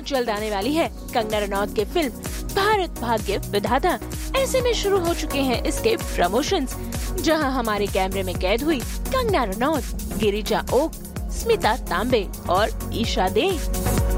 बहुत जल्द आने वाली है कंगना रनौत की फिल्म भारत भाग्य विधाता। ऐसे में शुरू हो चुके हैं इसके प्रमोशंस, जहां हमारे कैमरे में कैद हुई कंगना रनौत, गिरिजा ओक, स्मिता तांबे और ईशा दे।